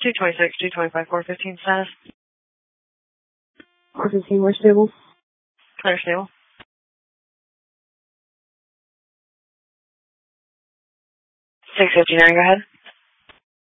226, 225, 415 status. 415, we're stable. Clear stable. 659, go ahead.